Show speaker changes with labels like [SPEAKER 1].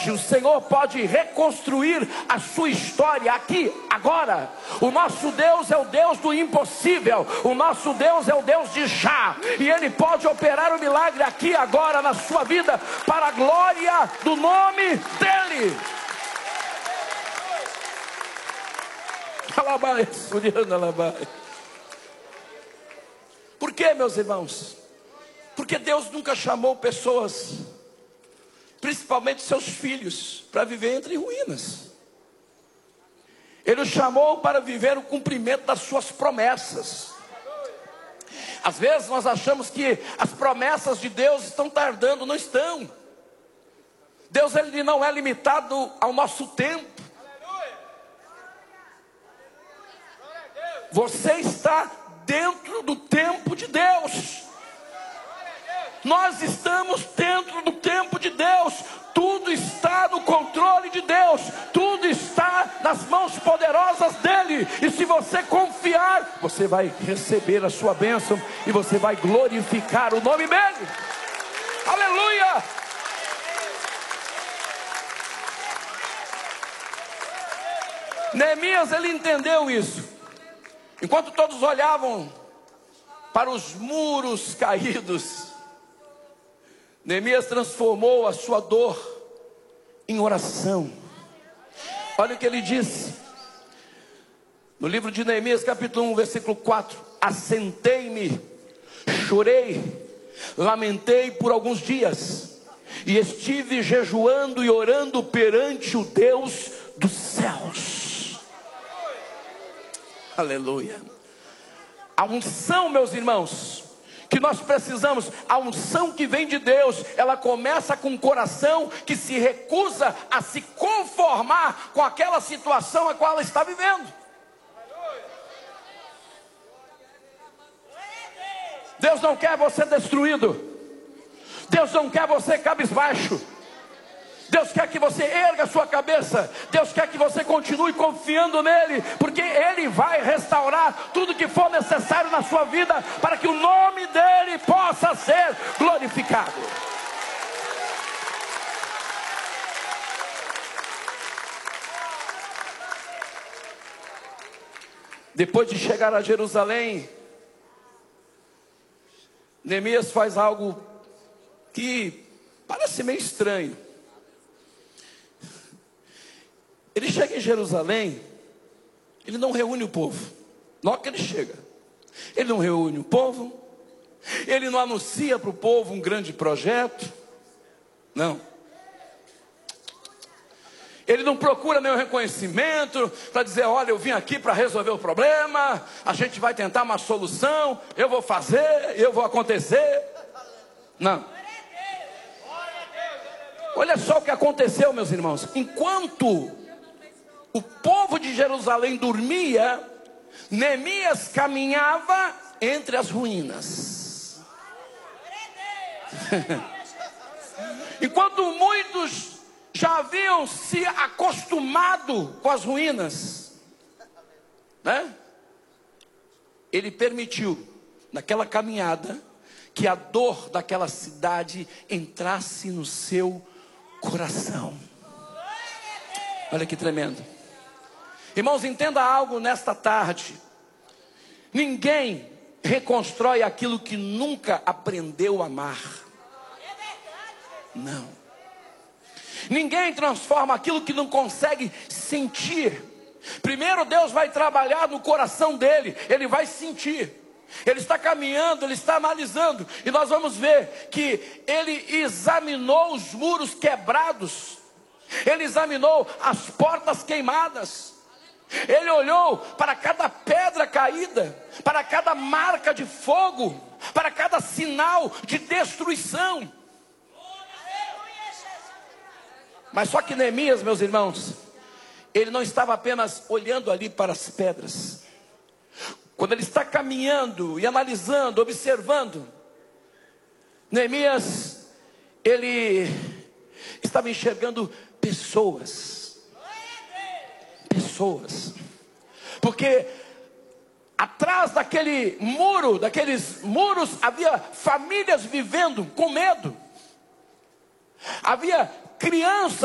[SPEAKER 1] Hoje o Senhor pode reconstruir a sua história aqui, agora. O nosso Deus é o Deus do impossível. O nosso Deus é o Deus de já. E Ele pode operar o milagre aqui, agora, na sua vida, para a glória do nome dEle. Por quê, meus irmãos? Porque Deus nunca chamou pessoas, principalmente seus filhos, para viver entre ruínas. Ele os chamou para viver o cumprimento das suas promessas. Às vezes nós achamos que as promessas de Deus estão tardando, não estão. Deus, ele não é limitado ao nosso tempo. Você está dentro do tempo de Deus. Nós estamos dentro do tempo de Deus. Tudo está no controle de Deus. Tudo está nas mãos poderosas dEle. E se você confiar, você vai receber a sua bênção e você vai glorificar o nome dEle. Aleluia! Neemias, ele entendeu isso. Enquanto todos olhavam para os muros caídos, Neemias transformou a sua dor em oração. Olha o que ele disse no livro de Neemias, capítulo 1, versículo 4: assentei-me, chorei, lamentei por alguns dias, e estive jejuando e orando perante o Deus dos céus. Aleluia. A unção, meus irmãos, que nós precisamos, a unção que vem de Deus, ela começa com um coração que se recusa a se conformar com aquela situação a qual ela está vivendo. Deus não quer você destruído. Deus não quer você cabisbaixo. Deus quer que você erga a sua cabeça. Deus quer que você continue confiando nele, porque Ele vai restaurar tudo que for necessário na sua vida, para que o nome dEle possa ser glorificado. Depois de chegar a Jerusalém, Neemias faz algo que parece meio estranho. Ele chega em Jerusalém, ele não reúne o povo. Logo que ele chega, ele não reúne o povo, ele não anuncia para o povo um grande projeto, não. Ele não procura nenhum reconhecimento para dizer: olha, eu vim aqui para resolver o problema, a gente vai tentar uma solução, eu vou fazer, eu vou acontecer. Não. Olha só o que aconteceu, meus irmãos. Enquanto o povo de Jerusalém dormia, Neemias caminhava entre as ruínas. Enquanto muitos já haviam se acostumado com as ruínas, né? Ele permitiu, naquela caminhada, que a dor daquela cidade entrasse no seu coração. Olha que tremendo. Irmãos, entenda algo nesta tarde. Ninguém reconstrói aquilo que nunca aprendeu a amar. Não. Ninguém transforma aquilo que não consegue sentir. Primeiro Deus vai trabalhar no coração dele. Ele vai sentir. Ele está caminhando, ele está analisando. E nós vamos ver que ele examinou os muros quebrados. Ele examinou as portas queimadas. Ele olhou para cada pedra caída, para cada marca de fogo, para cada sinal de destruição. Mas só que Neemias, meus irmãos, ele não estava apenas olhando ali para as pedras. Quando ele está caminhando e analisando, observando, Neemias, ele estava enxergando pessoas. Porque atrás daquele muro, daqueles muros, havia famílias vivendo com medo. Havia crianças